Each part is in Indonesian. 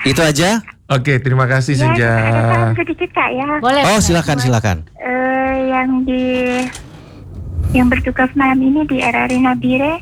Itu aja? Oke, terima kasih Senja. Ada saran sedikit Kak ya. Boleh. Oh, silakan. Yang bertugas malam ini di RRI Nabire,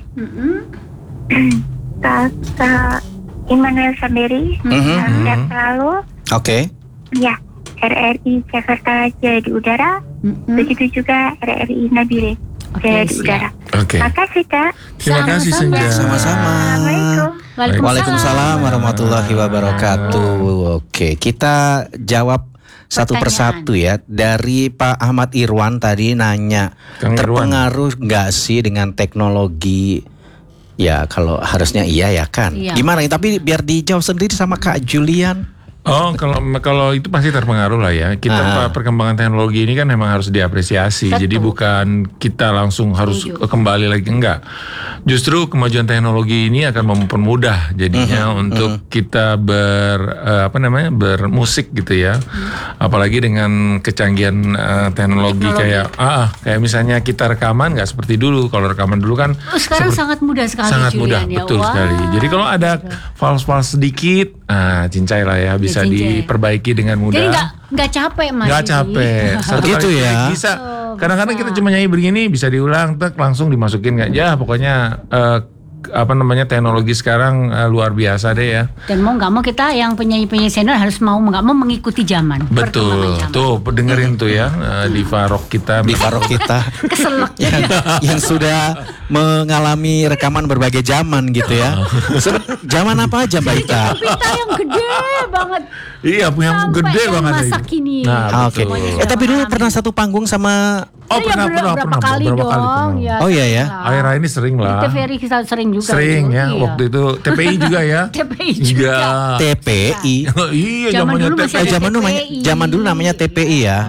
Kak Immanuel Samberi, sehat selalu. Oke. Ya, RRI Jakarta Jaya di Udara, begitu juga RRI Nabire Jaya di Udara. Oke. Makasih Kak. Terima kasih Senja. Sama-sama. Assalamualaikum. Waalaikumsalam warahmatullahi wabarakatuh. Oke, kita jawab satu persatu ya. Dari Pak Ahmad Irwan tadi nanya, terpengaruh nggak sih dengan teknologi? Ya kalau harusnya iya ya kan. Iya. Gimana? Tapi biar dijawab sendiri sama Kak Julian. Oh, kalau itu pasti terpengaruh lah ya. Kita perkembangan teknologi ini kan memang harus diapresiasi. Betul. Jadi bukan kita langsung harus kembali lagi, enggak. Justru kemajuan teknologi ini akan mempermudah jadinya untuk kita bermusik gitu ya. Apalagi dengan kecanggihan teknologi kayak misalnya kita rekaman nggak seperti dulu. Kalau rekaman dulu kan sekarang sangat mudah sekali. sangat mudah, Julian, ya. betul sekali. Jadi kalau ada fals-fals sedikit, cincai lah ya, bisa diperbaiki dengan mudah. Jadi nggak capek Mas. Nggak capek. Satu Gitu kali ya. bisa. Kadang-kadang kita cuma nyanyi begini bisa diulang, langsung dimasukin nggak? Ya pokoknya teknologi sekarang luar biasa deh ya. Dan mau nggak mau kita yang penyanyi-penyanyi senior harus mau nggak mau mengikuti zaman. Betul. Tuh dengerin tuh ya diva rock kita. Keselak. yang sudah mengalami rekaman berbagai zaman gitu ya. Zaman apa aja Mbak Ita? Kita yang gede banget. Iya, yang gede banget masa kini. Nah, Oke. Tapi dulu pernah satu panggung sama. Pernah berapa kali dong. Ya, oh iya ya. Aira ini sering lah. Di TVRI kita sering juga. Sering ya. Iya. Waktu itu TPI juga ya. TPI juga. TPI. Iya, Zaman dulu TPI. masih ada Zaman dulu namanya TPI ya.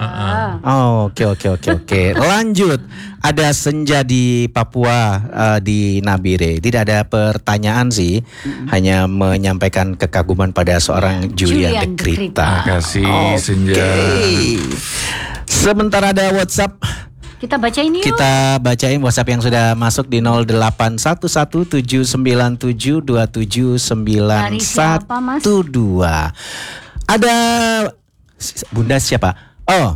Oke. Lanjut. Ada Senja di Papua di Nabire. Tidak ada pertanyaan sih, hanya menyampaikan kekaguman pada seorang Julian de Krita. Terima kasih Senja. Sebentar ada WhatsApp. Kita bacain yuk. Kita bacain WhatsApp yang sudah masuk di 081179272912. Ada Bunda siapa? Oh.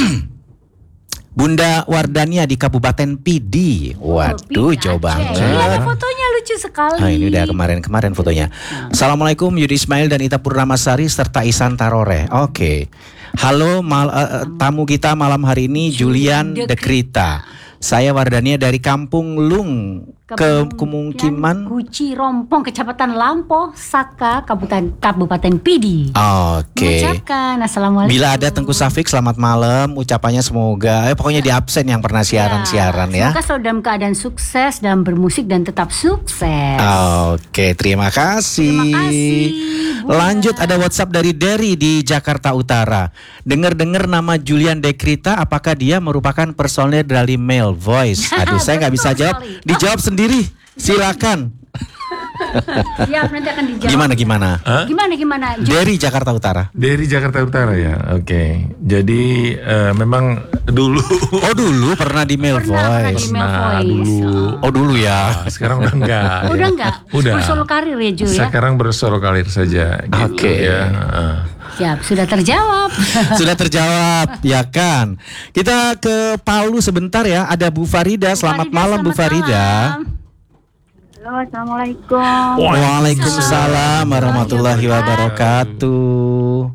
Bunda Wardania di Kabupaten Pidi. Waduh, jauh banget. Ada fotonya lucu sekali. Nah, ini udah kemarin fotonya. Assalamualaikum Yudi Ismail dan Ita Purnamasari serta Isan Tarore. Oke. Halo tamu kita malam hari ini Julian de Krita. Saya Wardania dari Kampung Lung, Kemungkinan Guci Rompong, Kecamatan Lampo, Saka, Kabupaten Pidi. Oke. Mengucapkan Assalamualaikum. Bila ada Tengku Safik, selamat malam. Ucapannya semoga, pokoknya di absen yang pernah siaran-siaran ya. Semoga selalu dalam keadaan sukses, dalam bermusik dan tetap sukses. Oke, terima kasih. Terima kasih. Lanjut, ada WhatsApp dari Derry di Jakarta Utara. Dengar-dengar nama Julian de Krita, apakah dia merupakan personel dari Male Voice? Aduh, saya nggak bisa jawab. Dijawab sendiri. Silakan. Siap, nanti akan dijawab. Gimana? Gimana? Dari Jakarta Utara. Dari Jakarta Utara ya. Oke. Jadi memang dulu. Oh, dulu pernah di Male Voice. Dulu ya. Sekarang udah enggak. Udah enggak? Udah. Bersolo karir ya Ju ya. Sekarang bersolo karir saja. Oke. Ya. Siap, sudah terjawab. Sudah terjawab, ya kan. Kita ke Palu sebentar ya. Ada Bu Farida. Selamat malam Bu Farida. Halo, assalamualaikum. Waalaikumsalam warahmatullahi wabarakatuh.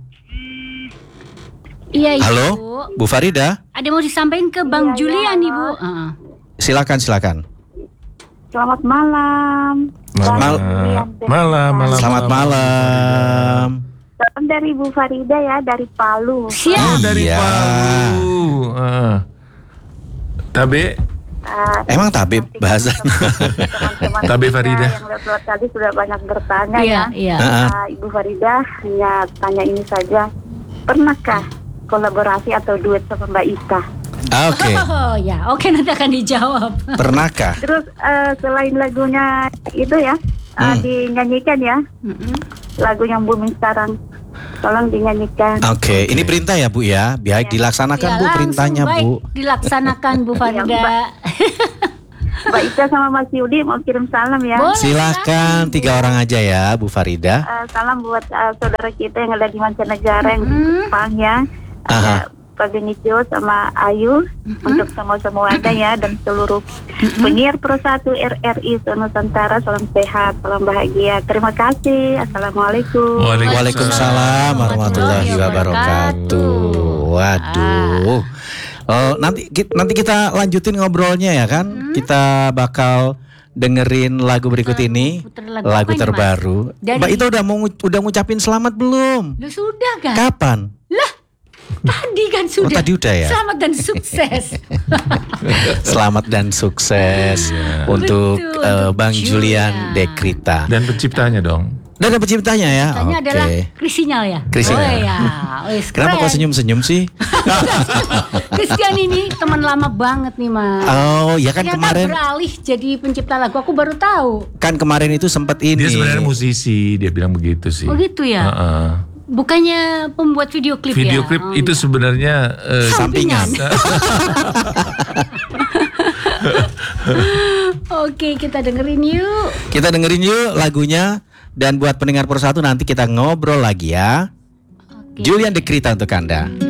Iya, Ibu. Halo, Bu Farida. Ada mau disampaikan ke Bang Julian, Ibu. Silakan. Selamat malam. Malam. Selamat malam. Salam dari Bu Farida ya, dari Palu. Siap. Dari Palu. Tabe. Emang tabe bahasanya. Teman-teman Tabe kita Farida. yang lewat tadi sudah banyak bertanya ya. Iya. Ibu Farida hanya tanya ini saja. Pernahkah kolaborasi atau duet sama Mbak Ita? Oke. Oh ya, oke, nanti akan dijawab. Pernahkah? Terus selain lagunya itu ya, dinyanyikan ya. Lagu yang booming sekarang. Tolong dinyanyikan. Oke, ini perintah ya Bu ya. Biar dilaksanakan Bu perintahnya baik, Bu. dilaksanakan Bu Farida. Mbak Ika sama Mas Yudi mau kirim salam ya. Boleh. Silahkan 3 orang aja ya Bu Farida. Salam buat saudara kita yang ada di mancanegara yang di Jepang ya. Aha. Ada Pak Benicio sama Ayu untuk semua ada ya, dan seluruh penyiar Pro 1 RRI Nusantara, salam sehat, salam bahagia. Terima kasih. Assalamualaikum. Waalaikumsalam warahmatullahi wabarakatuh. Waduh. Nanti kita lanjutin ngobrolnya ya kan. Kita bakal dengerin lagu berikut ini, puter lagu apa ini, terbaru. Mas? Mbak itu udah ngucapin selamat belum? Lu sudah kan? Kapan? Lah, tadi kan sudah. tadi udah ya? Selamat dan sukses. Selamat dan sukses untuk Betul, Bang Julian Julian Dekrita. Dan penciptanya dong. Dan ada penciptanya ya? Tanya Oke. adalah Krisinyal ya? Krisinyal. Oh ya, wis, Kenapa keren. kok senyum-senyum sih? Christian ini teman lama banget nih, Mas. Oh ya kan Ternyata kemarin beralih jadi pencipta lagu, aku baru tahu. itu sempat ini. Dia sebenarnya musisi, dia bilang begitu sih. Oh gitu ya? Heeh. Bukannya pembuat video klip ya? Video klip Oh, itu enggak. sebenarnya sampingan. Oke, kita dengerin yuk. Kita dengerin yuk lagunya. Dan buat pendengar Pro 1 nanti kita ngobrol lagi ya. Oke. Julian Dekrita untuk Anda.